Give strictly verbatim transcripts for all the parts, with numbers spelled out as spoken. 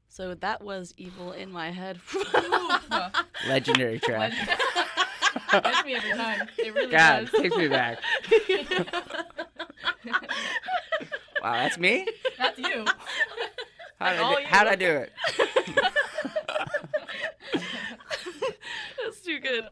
So that was Evil in My Head. Legendary track. Gets me every time. It really God, does. takes me back. Wow, that's me? That's you. How'd all I, do, you. how'd I do it? That's too good.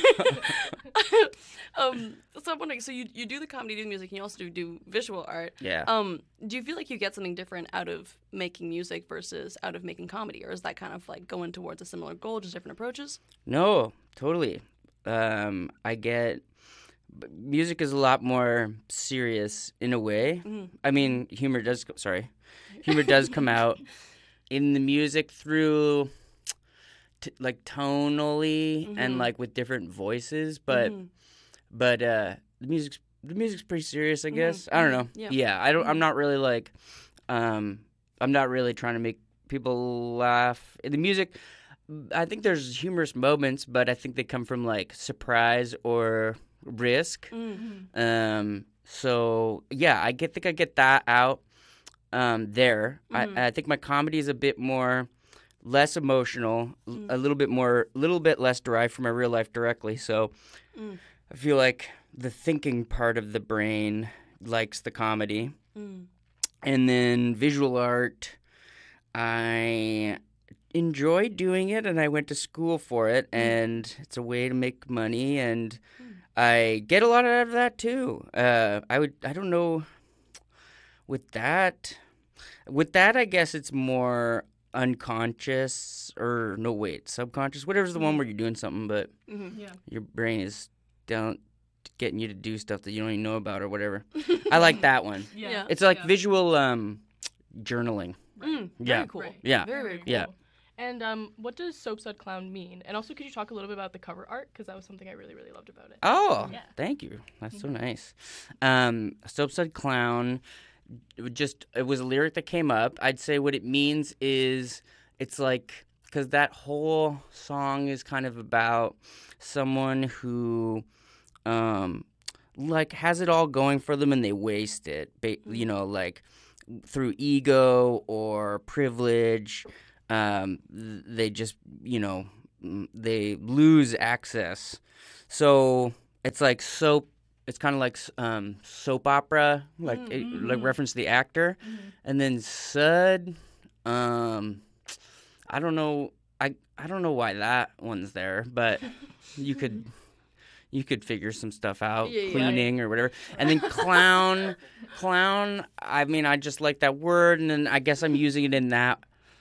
um, so I'm wondering, so you you do the comedy, do the music, and you also do, do visual art. Yeah. Um, do you feel like you get something different out of making music versus out of making comedy, or is that kind of like going towards a similar goal, just different approaches? No, totally. Um, I get b- music is a lot more serious in a way. Mhm. I mean, humor does. co- Sorry, humor does come out in the music through, t- like tonally and Mhm. like with different voices. But Mhm. but uh, the music's the music's pretty serious. I guess I don't know. Yeah. Yeah, I don't. I'm Mhm. not really like, um, I'm not really trying to make people laugh. In the music, I think there's humorous moments, but I think they come from like surprise or risk. Mm. Um, so yeah, I get think I get that out um, there. Mhm. I, I think my comedy is a bit more less emotional, l- Mm. a little bit more, a little bit less derived from my real life directly. So Mm. I feel like the thinking part of the brain likes the comedy, Mm. and then visual art. I enjoy doing it, and I went to school for it, and it's a way to make money, and Mm. I get a lot out of that too. Uh, I would, I don't know, with that, with that, I guess it's more unconscious or no, wait, subconscious. Whatever's the one where you're doing something, but Mhm. Yeah. your brain is down getting you to do stuff that you don't even know about or whatever. I like that one. Yeah. Yeah. It's like Yeah. visual um, journaling. Mm. Yeah. Very cool. Right. Yeah. Very, very cool. Yeah. And um, what does Soapsud Clown mean? And also, could you talk a little bit about the cover art? Because that was something I really, really loved about it. Oh, Yeah. thank you. That's so nice. Um, Soapsud Clown, it would just it was a lyric that came up. I'd say what it means is it's like because that whole song is kind of about someone who, um, like has it all going for them and they waste it. Ba- You know, like through ego or privilege. Um, th- they just, you know, mm, they lose access. So it's like soap. It's kind of like s- um, soap opera, like it, like reference to the actor, and then Sud. Um, I don't know. I I don't know why that one's there, but you could you could figure some stuff out, Yeah, yeah. cleaning or whatever. And then clown, clown. I mean, I just like that word, and then I guess I'm using it in that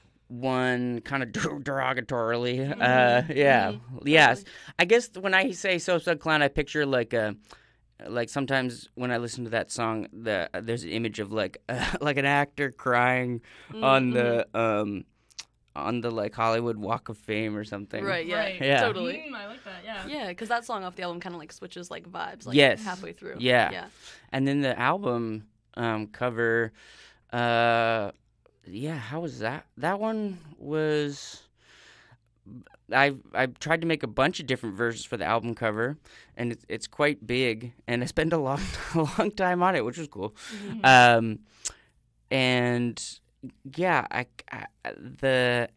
one kind of derogatorily. Uh, yeah, yes. I guess when I say Soapsud Clown, I picture like a, like sometimes when I listen to that song, the there's an image of like uh, like an actor crying on the um on the like Hollywood Walk of Fame or something. Right, yeah. Right. Yeah. Totally. Mm, I like that. Yeah. Yeah, because that song off the album kind of like switches like vibes, like Yes. halfway through. Yeah. Yeah. And then the album um, cover, uh, yeah, how was that? That one was. I I tried to make a bunch of different versions for the album cover, and it's it's quite big, and I spent a long a long time on it, which was cool. Um, and yeah, I, I the.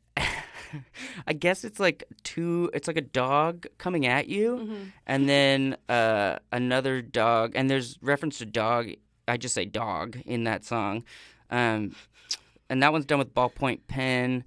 I guess it's like two. It's like a dog coming at you, Mm-hmm. and then uh, another dog. And there's reference to dog. I just say dog in that song, um, and that one's done with ballpoint pen.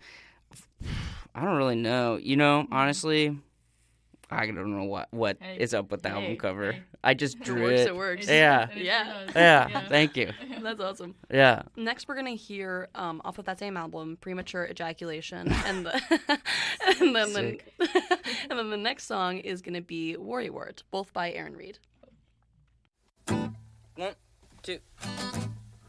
I don't really know. You know, honestly, I don't know what what Hey. is up with the album Hey, cover. hey. I just It drew works, it. it works. Yeah. And it Yeah. sure does. Yeah, thank you. That's awesome. Yeah. Next, we're gonna hear um, off of that same album, "Premature Ejaculation," and the and then the, and then the next song is gonna be "Worrywart," both by Aaron Reed. One, two.